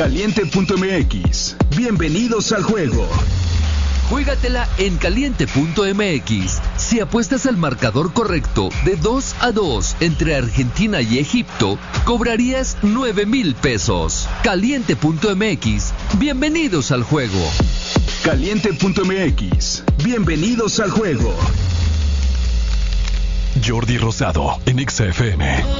Caliente.mx. Bienvenidos al juego. Juégatela en caliente.mx. Si apuestas al marcador correcto de 2-2 entre Argentina y Egipto, cobrarías 9,000 pesos. Caliente.mx. Bienvenidos al juego. Caliente.mx. Bienvenidos al juego. Jordi Rosado en XFM.